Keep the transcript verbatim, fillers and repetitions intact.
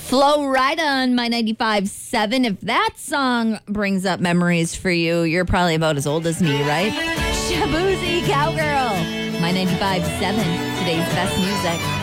Flow Rida on My ninety-five point seven. If that song brings up memories for you, you're probably about as old as me, right? Shaboozey Cowgirl. My ninety-five point seven, today's best music.